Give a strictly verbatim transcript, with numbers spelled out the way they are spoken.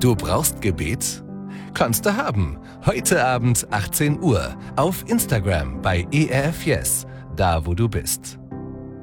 Du brauchst Gebet? Kannst du haben. Heute Abend achtzehn Uhr auf Instagram bei E R F Yes, da wo du bist.